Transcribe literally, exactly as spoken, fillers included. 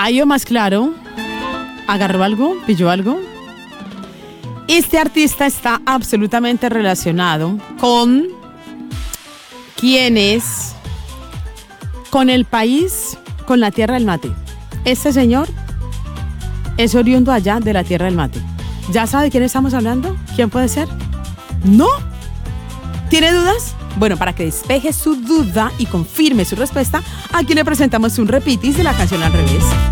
¿Ha ido más claro? ¿Agarró algo? ¿Pilló algo? Este artista está absolutamente relacionado con quién es, con el país, con la tierra del mate. Este señor es oriundo allá de la tierra del mate. ¿Ya sabe de quién estamos hablando? ¿Quién puede ser? ¿No? ¿Tiene dudas? Bueno, para que despeje su duda y confirme su respuesta, aquí le presentamos un repitis de la canción al revés.